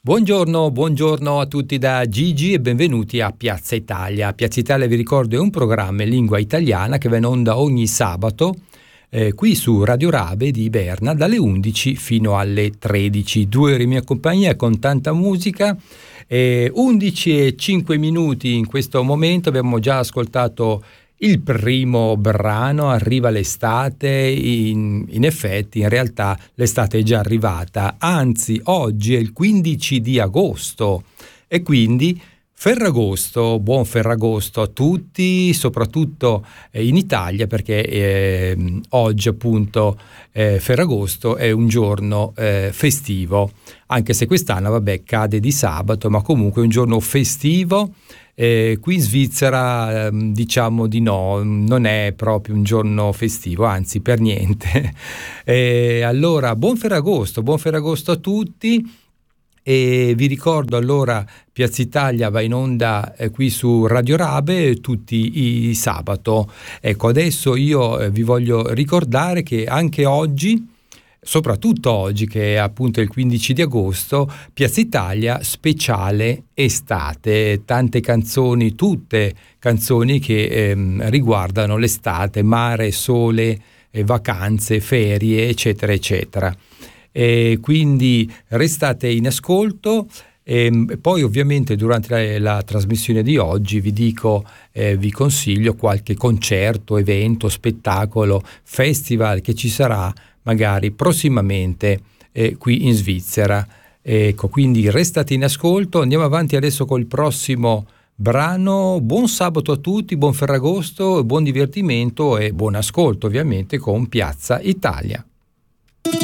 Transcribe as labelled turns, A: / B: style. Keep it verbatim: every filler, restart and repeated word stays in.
A: Buongiorno, buongiorno a tutti da Gigi e benvenuti a Piazza Italia. Piazza Italia, vi ricordo, è un programma in lingua italiana che va in onda ogni sabato eh, qui su Radio Rabe di Berna dalle undici fino alle tredici. Due ore in mia compagnia con tanta musica. Eh, undici e cinque minuti in questo momento, abbiamo già ascoltato il primo brano, Arriva l'estate. In, in effetti, in realtà l'estate è già arrivata, anzi oggi è il quindici di agosto e quindi Ferragosto, buon Ferragosto a tutti, soprattutto in Italia, perché eh, oggi appunto eh, Ferragosto è un giorno eh, festivo, anche se quest'anno vabbè cade di sabato, ma comunque è un giorno festivo. Eh, qui in Svizzera eh, diciamo di no, non è proprio un giorno festivo, anzi per niente. Eh, allora buon Ferragosto, buon Ferragosto a tutti. E vi ricordo allora Piazza Italia va in onda eh, qui su Radio Rabe tutti i sabato. Ecco, adesso io eh, vi voglio ricordare che anche oggi, soprattutto oggi che è appunto il quindici di agosto, Piazza Italia speciale estate, tante canzoni, tutte canzoni che ehm, riguardano l'estate, mare, sole, eh, vacanze, ferie, eccetera, eccetera. E quindi restate in ascolto. E poi ovviamente durante la, la trasmissione di oggi vi dico, eh, vi consiglio qualche concerto, evento, spettacolo, festival che ci sarà magari prossimamente eh, qui in Svizzera. Ecco, quindi restate in ascolto. Andiamo avanti adesso col prossimo brano. Buon sabato a tutti, buon Ferragosto, buon divertimento e buon ascolto ovviamente con Piazza Italia.